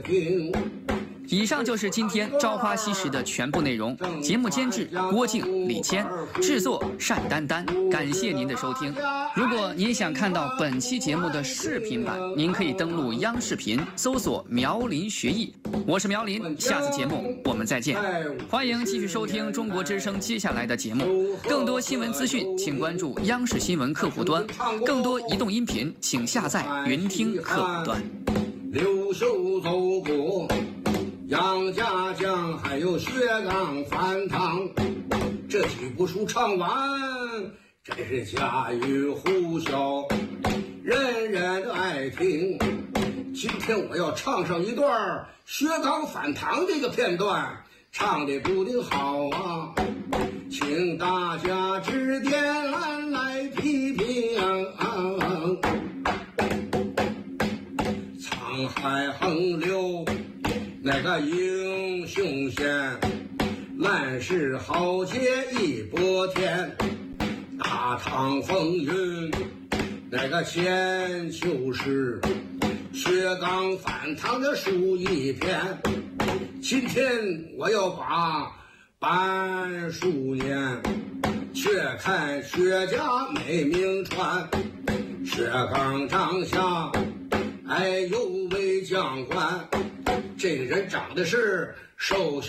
以上就是今天《朝花夕拾》的全部内容。节目监制郭靖、李谦，制作单丹丹。感谢您的收听。如果您想看到本期节目的视频版，您可以登录央视频搜索“苗林学艺”。我是苗林，下次节目我们再见。欢迎继续收听中国之声接下来的节目。更多新闻资讯，请关注央视新闻客户端。更多移动音频，请下载云听客户端。 刘秀走过杨家将，还有薛刚翻堂，这几部书唱完，真是家喻户晓，人人都爱听。今天我要唱上一段薛刚反唐这个片段，唱的不定好啊，请大家指点来批评。沧海横流那个英雄险，乱世豪杰一波天，大唐风云那个千秋诗，薛刚反唐的书一篇。今天我要把半书念，却看薛家美名传。薛刚长相哎有为将官，这个人长得是瘦小